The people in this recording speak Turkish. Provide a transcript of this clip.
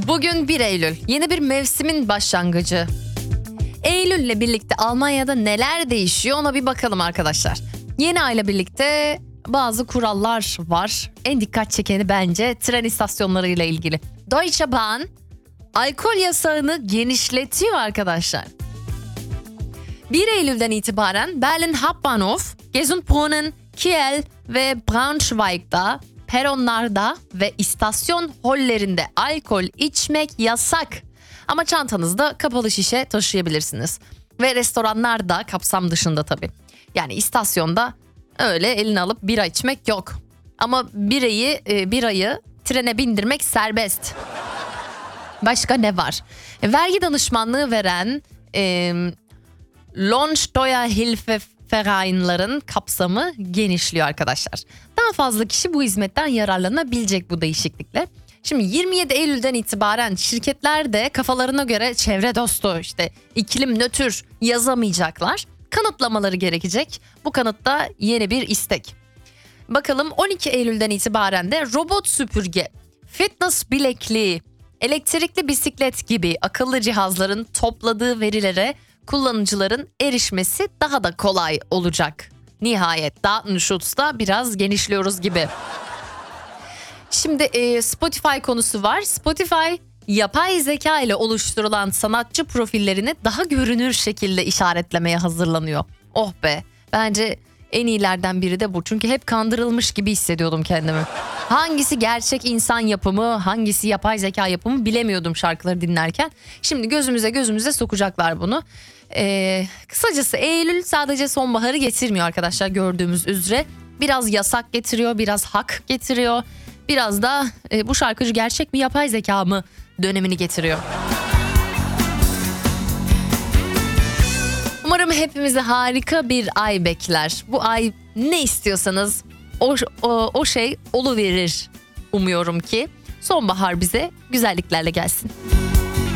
Bugün 1 Eylül. Yeni bir mevsimin başlangıcı. Eylül'le birlikte Almanya'da neler değişiyor ona bir bakalım arkadaşlar. Yeni ayla birlikte bazı kurallar var. En dikkat çekeni bence tren istasyonlarıyla ilgili. Deutsche Bahn alkol yasağını genişletiyor arkadaşlar. 1 Eylül'den itibaren Berlin Hauptbahnhof, Gesundbrunnen, Kiel ve Braunschweig'da peronlarda ve istasyon hollerinde alkol içmek yasak. Ama çantanızda kapalı şişe taşıyabilirsiniz. Ve restoranlar da kapsam dışında tabii. Yani istasyonda öyle eline alıp bira içmek yok. Ama birayı trene bindirmek serbest. Başka ne var? Vergi danışmanlığı veren Lohnsteuerhilfevereinlerin kapsamı genişliyor arkadaşlar. Daha fazla kişi bu hizmetten yararlanabilecek bu değişiklikle. Şimdi 27 Eylül'den itibaren şirketler de kafalarına göre çevre dostu, işte iklim nötr yazamayacaklar. Kanıtlamaları gerekecek. Bu kanıtta yeni bir istek. Bakalım 12 Eylül'den itibaren de robot süpürge, fitness bilekliği, elektrikli bisiklet gibi akıllı cihazların topladığı verilere kullanıcıların erişmesi daha da kolay olacak. Nihayet Datenschutz'ta biraz genişliyoruz gibi. Şimdi Spotify konusu var. Spotify yapay zeka ile oluşturulan sanatçı profillerini daha görünür şekilde işaretlemeye hazırlanıyor. Oh be, bence en iyilerden biri de bu. Çünkü hep kandırılmış gibi hissediyordum kendimi. Hangisi gerçek insan yapımı, hangisi yapay zeka yapımı bilemiyordum şarkıları dinlerken. Şimdi gözümüze sokacaklar bunu. Kısacası Eylül sadece sonbaharı getirmiyor arkadaşlar, gördüğümüz üzere. Biraz yasak getiriyor, biraz hak getiriyor. Biraz da bu şarkıcı gerçek mi yapay zeka mı dönemini getiriyor. Umarım hepimize harika bir ay bekler. Bu ay ne istiyorsanız o şey oluverir. Umuyorum ki sonbahar bize güzelliklerle gelsin.